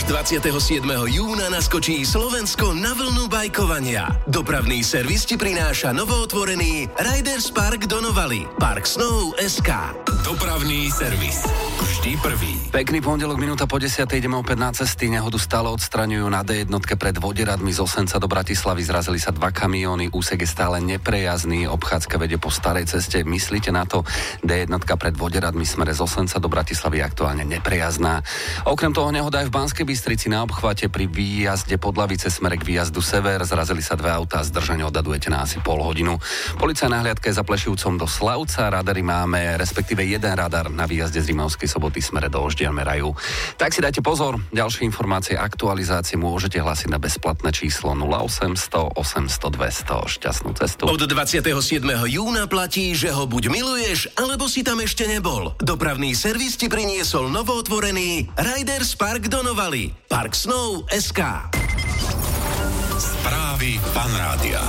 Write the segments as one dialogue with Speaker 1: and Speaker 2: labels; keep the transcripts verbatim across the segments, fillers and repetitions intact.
Speaker 1: dvadsiateho siedmeho júna naskočí Slovensko na vlnu bajkovania. Dopravný servis ti prináša novootvorený Riders Park do Novaly. Park Snow bodka es ká. Dopravný servis. Vždy prvý.
Speaker 2: Pekný pondelok, minúta po desiatej, ideme opäť na cesty. Nehodu stále odstraňujú na dé jedna pred Vodieradmi z Osenca do Bratislavy. Zrazili sa dva kamióny, úsek je stále neprejazdný, obchádzka vedie po starej ceste. Myslíte na to? dé jedna pred Vodieradmi smere z Osenca do Bratislavy je aktuálne neprejazdná. Okrem toho nehoda aj v Banskej Bystrici na obchvate pri výjazde pod Lavice smere k výjazdu sever. Zrazili sa dve autá, zdržanie odhadujete na asi pol hodinu. Policajná hliadka je za Plešivcom do Slavca. Radary máme, respektíve jeden radar na výjazde z Rimavskej Soboty smere do Oždian merajú. Tak si dajte pozor, ďalšie informácie, aktualizácie môžete hlásiť na bezplatné číslo nula osemsto osemsto dvesto. Šťastnú cestu.
Speaker 1: Od dvadsiateho siedmeho júna platí, že ho buď miluješ, alebo si tam ešte nebol. Dopravný servis ti priniesol novootvorený Riders Park do Novaly. Park Snow bodka es ká.
Speaker 3: Správy Fanrádia.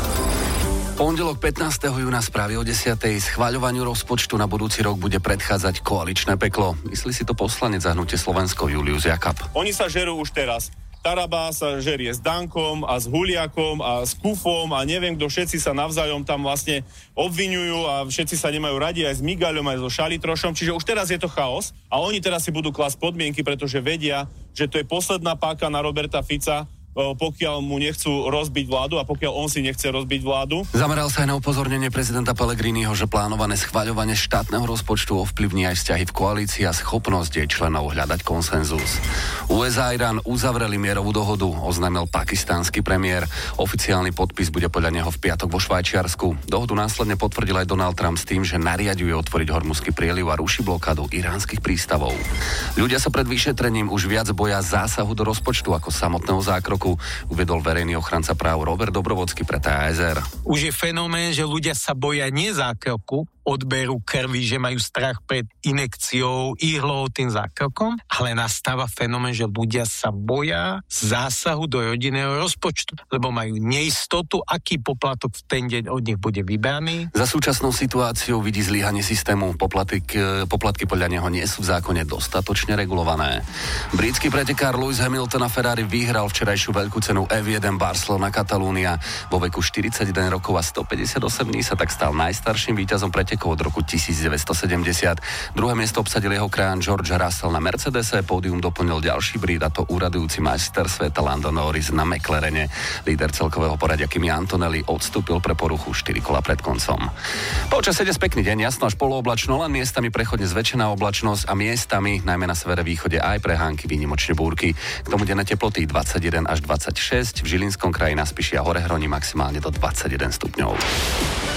Speaker 2: Pondelok pätnásteho júna, správy o desiatej. Schvaľovaniu rozpočtu na budúci rok bude predchádzať koaličné peklo. Myslí si to poslanec za Hnutie Slovensko Julius Jakab.
Speaker 4: Oni sa žerú už teraz. Taraba sa žerie s Dankom a s Huliakom a s Kufom a neviem kto, všetci sa navzájom tam vlastne obviňujú a všetci sa nemajú radi aj s Migaľom, aj so Šalitrošom, čiže už teraz je to chaos a oni teraz si budú klásť podmienky, pretože vedia, že to je posledná páka na Roberta Fica, pokiaľ mu nechcú rozbiť vládu a pokiaľ on si nechce rozbiť vládu.
Speaker 2: Zameral sa aj na upozornenie prezidenta Pellegriniho, že plánované schvaľovanie štátneho rozpočtu ovplyvní aj vzťahy v koalícii a schopnosť jej členov hľadať konsenzus. ú es á a Irán uzavreli mierovú dohodu, oznámil pakistánsky premiér. Oficiálny podpis bude podľa neho v piatok vo Švajčiarsku. Dohodu následne potvrdil aj Donald Trump s tým, že nariaďuje otvoriť Hormuzský prieliv a ruší blokádu iránskych prístavov. Ľudia sa pred vyšetrením už viac boja zásahu do rozpočtu ako samotného zákroku, uviedol verejný ochranca práv Robert Dobrovodský pre té á es er.
Speaker 5: Už je fenomén, že ľudia sa boja nie zákroku, odberu krvi, že majú strach pred inekciou, ihlou, tým zákrokom, ale nastáva fenomén, že ľudia sa boja zásahu do rodinného rozpočtu, lebo majú neistotu, aký poplatok v ten deň od nich bude vybraný.
Speaker 2: Za súčasnou situáciou vidí zlyhanie systému. Poplatky, poplatky podľa neho nie sú v zákone dostatočne regulované. Britský pretekár Lewis Hamilton a Ferrari vyhral včerajšiu veľkú cenu ef jeden Barcelona Katalúnia. Vo veku štyridsaťjeden rokov a stopäťdesiatosem dní sa tak stal najstarším víťazom pretekov od roku devätnásťsedemdesiat. Druhé miesto obsadil jeho krán George Russell na Mercedese, pódium doplnil ďalší Brit, a to úradujúci majster sveta Lando Norris na McLarene. Líder celkového poradia Kimi Antonelli odstúpil pre poruchu štyri kola pred koncom. Počasie dnes pekný deň, jasno až polooblačno, len miestami prechodne zväčšená oblačnosť a miestami, najmä na severe východe aj prehánky, výnimočne búrky. K tomu denné teploty dvadsaťjeden až dvadsaťšesť, v Žilinskom kraji na Spiši a Horehroní maximálne do dvadsaťjeden stupňov.